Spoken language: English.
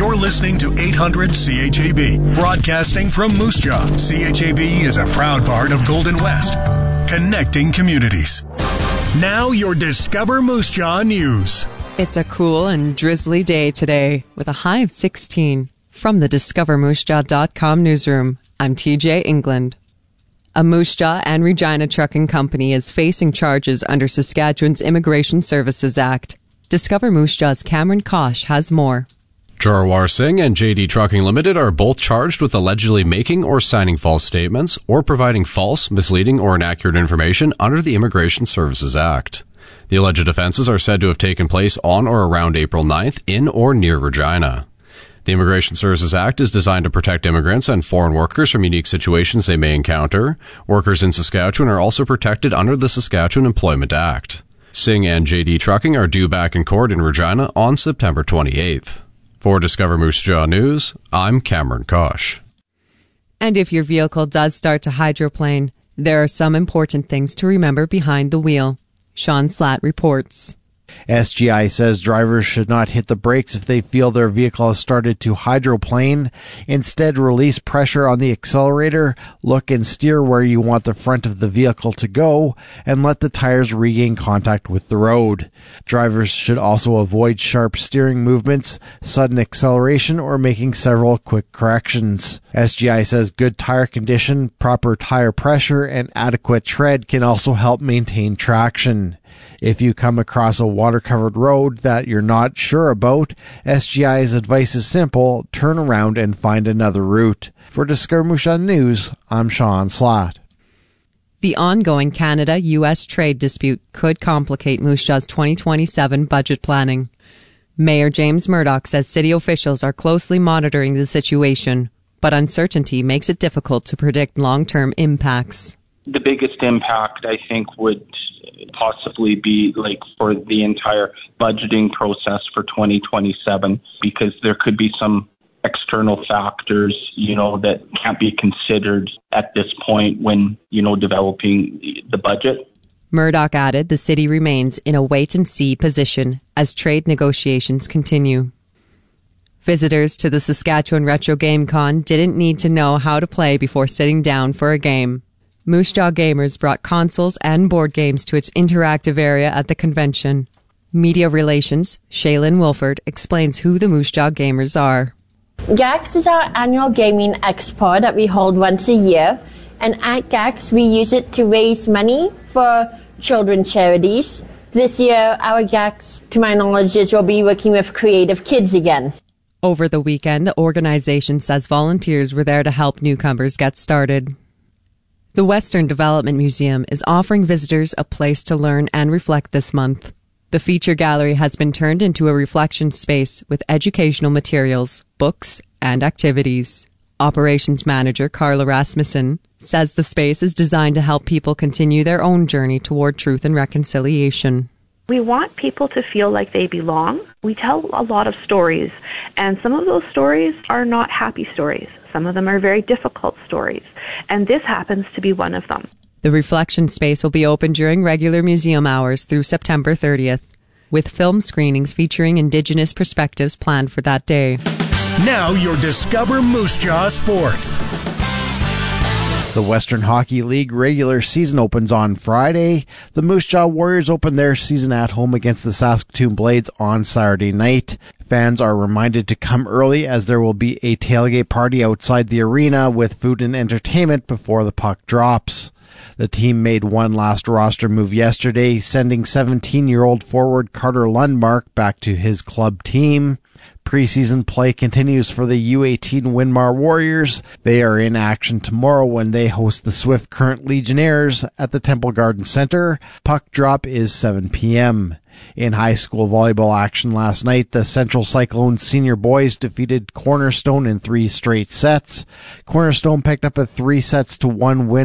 You're listening to 800 CHAB, broadcasting from Moose Jaw. CHAB is a proud part of Golden West, connecting communities. Now your Discover Moose Jaw news. It's a cool and drizzly day today with a high of 16. From the DiscoverMooseJaw.com newsroom, I'm TJ England. A Moose Jaw and Regina trucking company is facing charges under Saskatchewan's Immigration Services Act. Discover Moose Jaw's Cameron Kosh has more. Jarwar Singh and JD Trucking Limited are both charged with allegedly making or signing false statements or providing false, misleading, or inaccurate information under the Immigration Services Act. The alleged offenses are said to have taken place on or around April 9th in or near Regina. The Immigration Services Act is designed to protect immigrants and foreign workers from unique situations they may encounter. Workers in Saskatchewan are also protected under the Saskatchewan Employment Act. Singh and JD Trucking are due back in court in Regina on September 28th. For Discover Moose Jaw News, I'm Cameron Kosh. And if your vehicle does start to hydroplane, there are some important things to remember behind the wheel. Sean Slatt reports. SGI says drivers should not hit the brakes if they feel their vehicle has started to hydroplane. Instead, release pressure on the accelerator, look and steer where you want the front of the vehicle to go, and let the tires regain contact with the road. Drivers should also avoid sharp steering movements, sudden acceleration, or making several quick corrections. SGI says good tire condition, proper tire pressure, and adequate tread can also help maintain traction. If you come across a water-covered road that you're not sure about, SGI's advice is simple: turn around and find another route. For Discover Moose Jaw News, I'm Sean Slatt. The ongoing Canada-U.S. trade dispute could complicate Moose Jaw's 2027 budget planning. Mayor James Murdoch says city officials are closely monitoring the situation, but uncertainty makes it difficult to predict long-term impacts. The biggest impact, I think, would possibly be for the entire budgeting process for 2027, because there could be some external factors, that can't be considered at this point when, developing the budget. Murdoch added the city remains in a wait-and-see position as trade negotiations continue. Visitors to the Saskatchewan Retro Game Con didn't need to know how to play before sitting down for a game. Moose Jaw Gamers brought consoles and board games to its interactive area at the convention. Media Relations, Shaylin Wilford, explains who the Moose Jaw Gamers are. GAX is our annual gaming expo that we hold once a year, and at GAX we use it to raise money for children's charities. This year, our GAX, to my knowledge, will be working with Creative Kids again. Over the weekend, the organization says volunteers were there to help newcomers get started. The Western Development Museum is offering visitors a place to learn and reflect this month. The feature gallery has been turned into a reflection space with educational materials, books, and activities. Operations Manager Carla Rasmussen says the space is designed to help people continue their own journey toward truth and reconciliation. We want people to feel like they belong. We tell a lot of stories, and some of those stories are not happy stories. Some of them are very difficult stories, and this happens to be one of them. The reflection space will be open during regular museum hours through September 30th, with film screenings featuring Indigenous perspectives planned for that day. Now your Discover Moose Jaw Sports. The Western Hockey League regular season opens on Friday. The Moose Jaw Warriors open their season at home against the Saskatoon Blades on Saturday night. Fans are reminded to come early as there will be a tailgate party outside the arena with food and entertainment before the puck drops. The team made one last roster move yesterday, sending 17-year-old forward Carter Lundmark back to his club team. Preseason play continues for the U18 Winmar Warriors. They are in action tomorrow when they host the Swift Current Legionnaires at the Temple Garden Center. Puck drop is 7 p.m. In high school volleyball action last night, the Central Cyclones senior boys defeated Cornerstone in 3 straight sets. Cornerstone picked up a 3-1 win